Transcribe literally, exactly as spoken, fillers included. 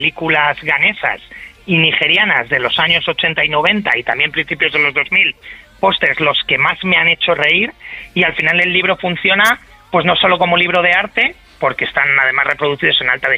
películas ganesas y nigerianas de los años ochenta y noventa y también principios de los dos mil, pósters los que más me han hecho reír, y al final el libro funciona pues no solo como libro de arte, porque están además reproducidos en alta